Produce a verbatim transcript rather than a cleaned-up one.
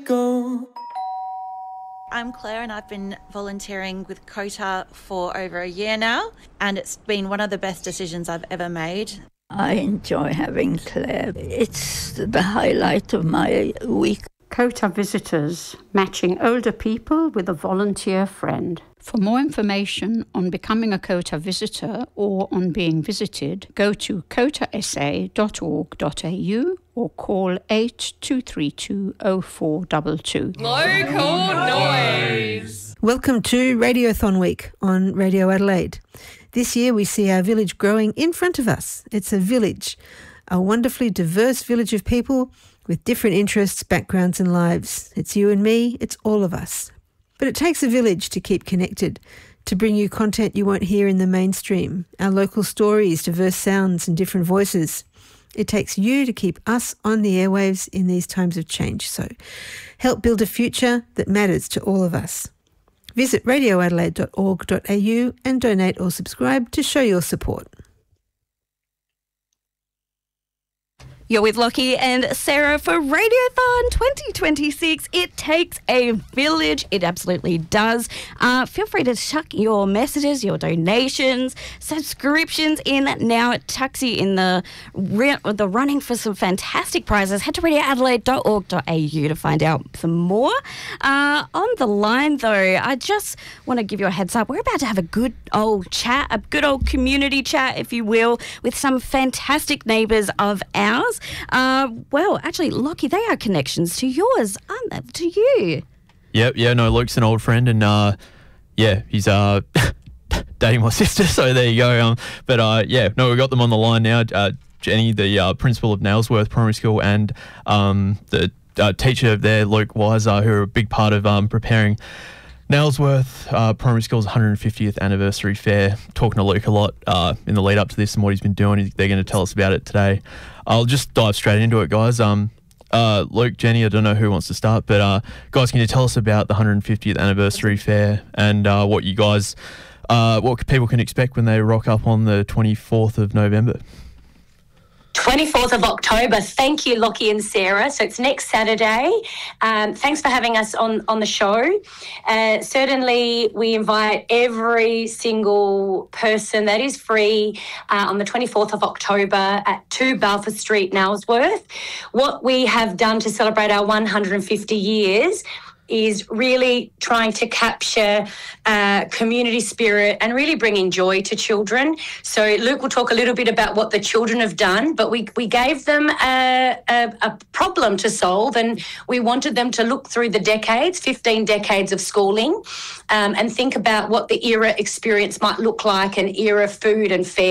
Go. I'm Claire and I've been volunteering with COTA for over a year now, and it's been one of the best decisions I've ever made. I enjoy having Claire. It's the highlight of my week. COTA visitors, matching older people with a volunteer friend. For more information on becoming a COTA visitor or on being visited, go to cota s a dot org dot a u or call eight two three two oh four two two. Local noise. Welcome to Radiothon Week on Radio Adelaide. This year we see our village growing in front of us. It's a village, a wonderfully diverse village of people with different interests, backgrounds and lives. It's you and me, it's all of us. But it takes a village to keep connected, to bring you content you won't hear in the mainstream, our local stories, diverse sounds and different voices. It takes you to keep us on the airwaves in these times of change. So help build a future that matters to all of us. Visit radio adelaide dot org dot a u and donate or subscribe to show your support. You're with Lockie and Sarah for Radiothon twenty twenty-six. It takes a village. It absolutely does. Uh, feel free to chuck your messages, your donations, subscriptions in now. It tucks you in the the running for some fantastic prizes. Head to radio adelaide dot org dot a u to find out some more. Uh, on the line, though, I just want to give you a heads up. We're about to have a good old chat, a good old community chat, if you will, with some fantastic neighbours of ours. Uh, well, actually, Lockie, they are connections to yours, aren't they? To you. Yep, yeah, no, Luke's an old friend, and uh, yeah, he's uh, dating my sister, so there you go. Um, but uh, yeah, no, we got them on the line now. Uh, Jenny, the uh, principal of Nailsworth Primary School, and um, the uh, teacher there, Luke Weiser, who are a big part of um, preparing Nailsworth uh, Primary School's one hundred fiftieth anniversary fair. Talking to Luke a lot uh, in the lead up to this and what he's been doing. They're going to tell us about it today. I'll just dive straight into it, guys. Um, uh, Luke, Jenny, I don't know who wants to start, but uh, guys, can you tell us about the one hundred fiftieth anniversary fair and uh, what you guys, uh, what people can expect when they rock up on the twenty-fourth of November? twenty-fourth of October. Thank you, Lockie and Sarah. So it's next Saturday. Um, thanks for having us on, on the show. Uh, certainly, we invite every single person. That is free uh, on the twenty-fourth of October at two Balfour Street, Nailsworth. What we have done to celebrate our one hundred fifty years is really trying to capture uh, community spirit and really bringing joy to children. So Luke will talk a little bit about what the children have done, but we, we gave them a, a, a problem to solve, and we wanted them to look through the decades, fifteen decades of schooling, um, and think about what the era experience might look like, and era food and fare.